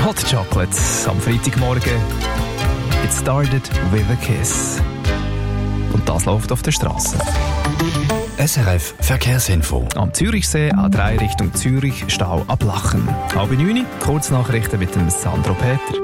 Hot Chocolate am Freitagmorgen. It started with a kiss. Und das läuft auf der Straße. SRF Verkehrsinfo. Am Zürichsee A3 Richtung Zürich, Stau ab Lachen. 8:30, Kurznachrichten mit dem Sandro Peter.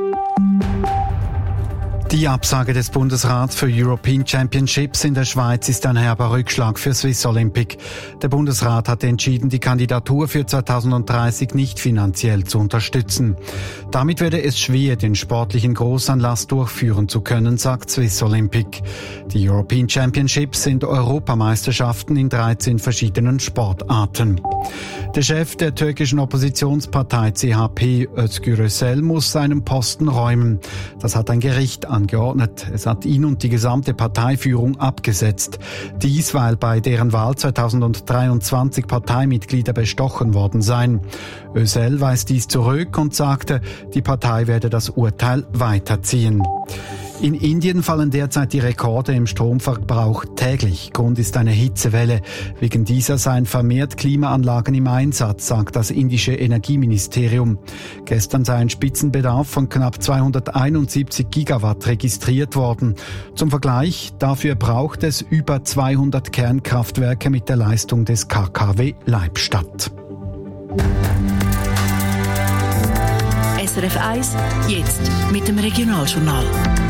Die Absage des Bundesrats für European Championships in der Schweiz ist ein herber Rückschlag für Swiss Olympic. Der Bundesrat hatte entschieden, die Kandidatur für 2030 nicht finanziell zu unterstützen. Damit werde es schwer, den sportlichen Großanlass durchführen zu können, sagt Swiss Olympic. Die European Championships sind Europameisterschaften in 13 verschiedenen Sportarten. Der Chef der türkischen Oppositionspartei CHP, Özgür Özel, muss seinen Posten räumen. Das hat ein Gericht angeordnet. Es hat ihn und die gesamte Parteiführung abgesetzt. Dies, weil bei deren Wahl 2023 Parteimitglieder bestochen worden seien. Özel weist dies zurück und sagte, die Partei werde das Urteil weiterziehen. In Indien fallen derzeit die Rekorde im Stromverbrauch täglich. Grund ist eine Hitzewelle. Wegen dieser seien vermehrt Klimaanlagen im Einsatz, sagt das indische Energieministerium. Gestern sei ein Spitzenbedarf von knapp 271 Gigawatt registriert worden. Zum Vergleich, dafür braucht es über 200 Kernkraftwerke mit der Leistung des KKW Leibstadt. SRF 1, jetzt mit dem Regionaljournal.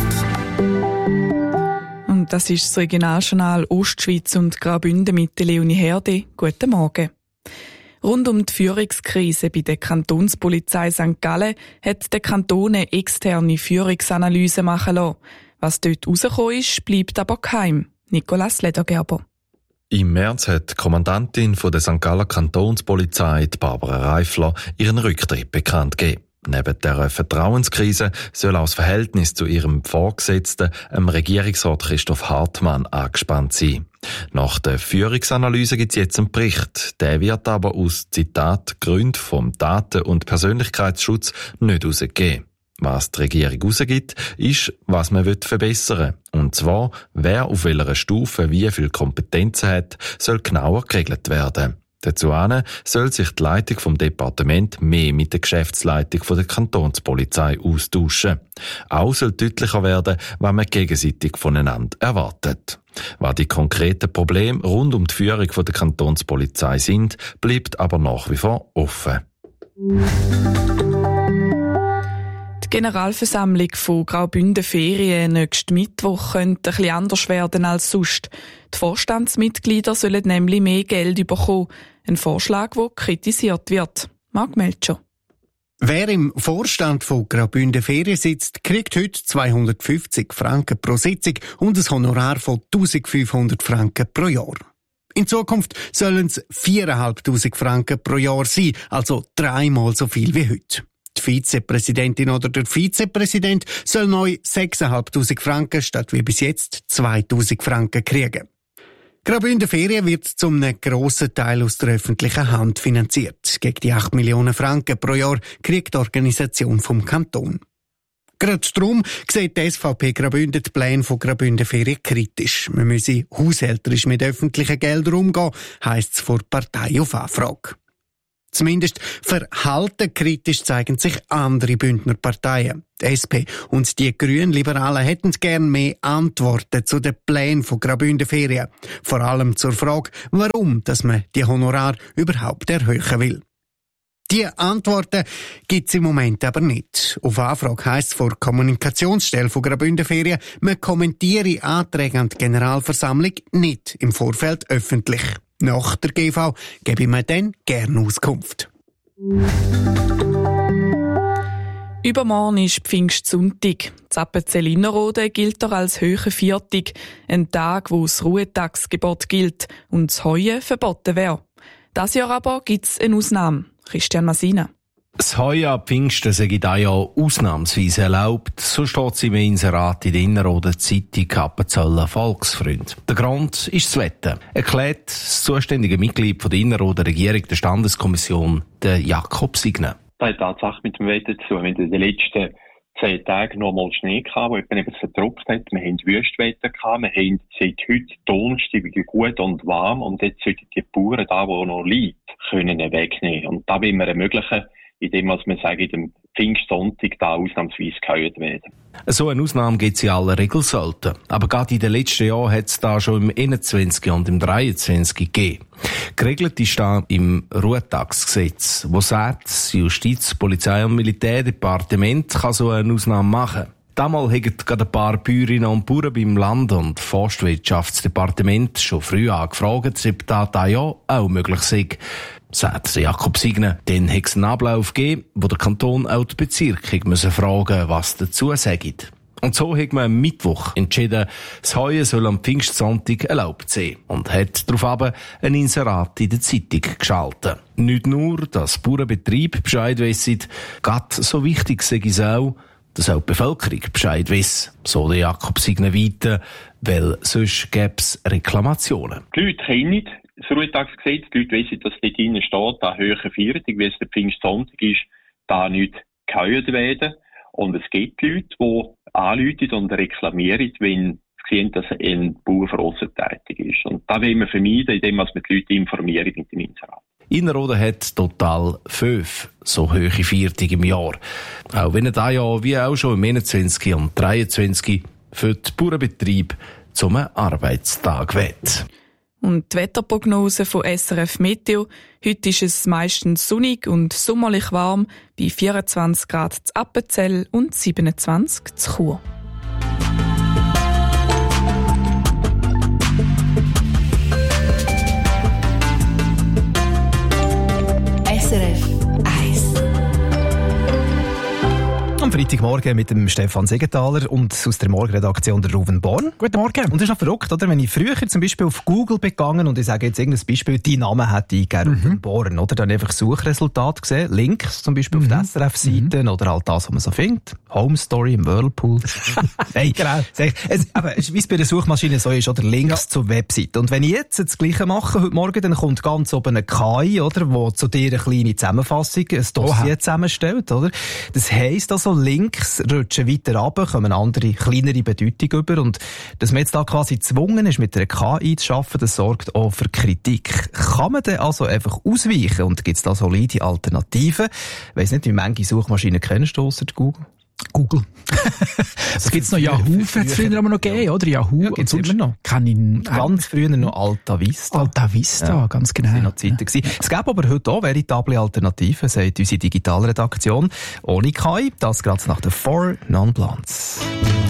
Und das ist das Regionaljournal Ostschweiz und Graubünden mit der Leonie Herde. Guten Morgen. Rund um die Führungskrise bei der Kantonspolizei St. Gallen hat der Kanton eine externe Führungsanalyse machen lassen. Was dort rausgekommen ist, bleibt aber geheim. Nicolas Ledergerber. Im März hat die Kommandantin von der St. Galler Kantonspolizei, Barbara Reifler, ihren Rücktritt bekannt gegeben. Neben der Vertrauenskrise soll auch das Verhältnis zu ihrem Vorgesetzten, dem Regierungsrat Christoph Hartmann, angespannt sein. Nach der Führungsanalyse gibt es jetzt einen Bericht. Der wird aber aus, Zitat, Gründen vom Daten- und Persönlichkeitsschutz nicht rausgegeben. Was die Regierung rausgibt, ist, was man verbessern will. Und zwar, wer auf welcher Stufe wie viel Kompetenzen hat, soll genauer geregelt werden. Dazu soll sich die Leitung vom Departement mehr mit der Geschäftsleitung von der Kantonspolizei austauschen. Auch soll deutlicher werden, was man gegenseitig voneinander erwartet. Was die konkreten Probleme rund um die Führung von der Kantonspolizei sind, bleibt aber nach wie vor offen. Die Generalversammlung von Graubünden Ferien nächsten Mittwoch könnte ein bisschen anders werden als sonst. Die Vorstandsmitglieder sollen nämlich mehr Geld bekommen. Ein Vorschlag, der kritisiert wird. Marc Melcher. Wer im Vorstand von Graubünden Ferien sitzt, kriegt heute 250 Franken pro Sitzung und ein Honorar von 1500 Franken pro Jahr. In Zukunft sollen es 4'500 Franken pro Jahr sein, also 3-mal so viel wie heute. Die Vizepräsidentin oder der Vizepräsident soll neu 6'500 Franken statt wie bis jetzt 2'000 Franken kriegen. Graubünden Ferien wird zum einem grossen Teil aus der öffentlichen Hand finanziert. Gegen die 8 Millionen Franken pro Jahr kriegt die Organisation vom Kanton. Gerade darum sieht die SVP Graubünden die Pläne von Graubünden Ferien kritisch. Man müsse haushälterisch mit öffentlichen Geldern umgehen, heisst es vor der Partei auf Anfrage. Zumindest verhaltenkritisch zeigen sich andere Bündner Parteien. Die SP und die Grünliberalen hätten gern mehr Antworten zu den Plänen von Graubünden Ferien. Vor allem zur Frage, warum dass man die Honorar überhaupt erhöhen will. Die Antworten gibt es im Moment aber nicht. Auf Anfrage heisst es vor der Kommunikationsstelle von Graubünden Ferien, man kommentiere Anträge an die Generalversammlung nicht im Vorfeld öffentlich. Nach der GV gebe ich mir dann gerne Auskunft. Übermorgen ist Pfingstsonntag. Das Appenzell Innerrhoden gilt doch als hoher Viertag, ein Tag, wo das Ruhetagsgebot gilt und das Heuen verboten wäre. Dieses Jahr aber gibt es eine Ausnahme. Christian Masina. Das Heuen an Pfingsten sei dieses Jahr ausnahmsweise erlaubt. So steht es im Inserat in der Innerrhoden Zeitung Appenzeller Volksfreund. Der Grund ist das Wetter, erklärt das zuständige Mitglied von der Innerrhoden Regierung der Standeskommission, der Jakob Signer. Das hat Tatsache mit dem Wetter zu. Wir haben in den letzten 10 Tagen nochmal Schnee gehabt, der eben verdruckt hat. Wir haben Wüstwetter gehabt. Wir haben seit heute Donnerstag gut und warm. Und jetzt sollten die Bauern da, wo noch liegt, können wegnehmen. Und da will wir ermöglichen, indem wir sagen, Pfingstsonntag da ausnahmsweise gehört werden. So eine Ausnahme gibt es in aller Regel selten. Aber gerade in den letzten Jahren hat es da schon im 21. und im 23. gegeben. Geregelt ist da im Ruhetagsgesetz, wo sagt, das Justiz-, Polizei- und Militärdepartement kann so eine Ausnahme machen. Damals haben gerade ein paar Bäuerinnen und Bauern beim Land- und Forstwirtschaftsdepartement schon früh angefragt, ob das ja auch möglich sei. Sagt Jakob Signer, dann hat es einen Ablauf gegeben, wo der Kanton auch die Bezirke fragen, was dazu sagt. Und so hat man am Mittwoch entschieden, das Heuen soll am Pfingstsonntag erlaubt sein und hat daraufhin ein Inserat in der Zeitung geschaltet. Nicht nur, dass Bauernbetrieb Bescheid wissen, gerade so wichtig sei es auch, dass auch die Bevölkerung Bescheid weiss, so der Jakob Signer weiter, weil sonst gäbe es Reklamationen. Die Leute kennen das Ruhetagsgesetz, die Leute wissen, dass dort drinnen steht, da höhere Feiertag, wie es der Pfingstsonntag ist, da nicht geheuert werden. Und es gibt Leute, die anrufen und reklamieren, wenn sie sehen, dass ein Bauer für uns tätig ist. Und das will man vermeiden, indem man die Leute informiert mit dem Inserat. Innerrhoden hat total 5 so hohe Feiertage im Jahr. Auch wenn er da ja wie auch schon im 21. und 23. für den Bauernbetrieb zum Arbeitstag wird. Und die Wetterprognose von SRF Meteo. Heute ist es meistens sonnig und sommerlich warm bei 24 Grad zu Appenzell und 27 zu Chur. SRF 1. Am Freitagmorgen mit dem Stefan Segenthaler und aus der Morgenredaktion der Ruven Born. Guten Morgen. Und das ist noch verrückt, oder? Wenn ich früher zum Beispiel auf Google begangen und ich sage jetzt irgendein Beispiel, die Namen hätte ich gerne Ruven Born, oder? Dann einfach Suchresultat gesehen, Links zum Beispiel auf der SRF-Seiten oder halt das, was man so findet. Home Story im Whirlpool. Hey, genau. Aber wie es bei der Suchmaschine so ist, oder? Links zur Webseite. Und wenn ich jetzt das Gleiche mache heute Morgen, dann kommt ganz oben eine KI, oder? Wo zu dir eine kleine Zusammenfassung, ein Dossier zusammenstellt, oder? Das heisst also, Links rutschen weiter runter, kommen andere, kleinere Bedeutung über. Und dass man jetzt da quasi gezwungen ist, mit einer KI zu arbeiten, das sorgt auch für Kritik. Kann man denn also einfach ausweichen? Und gibt es da solide Alternativen? Ich weiss nicht, wie manche Suchmaschinen kennst du ausser Google? Google. Es gibt's noch Yahoo, hat es früher aber noch gegeben, oder? Yahoo. Ja, gibt's immer noch. Kann ich ganz früher noch Alta Vista. Alta Vista, ja, ganz genau. Das waren noch Zeiten. Es gäbe aber heute auch veritable Alternativen, sagt unsere Digitalredaktion. Ohne KI, das gerade nach den 4 Non-Blondes.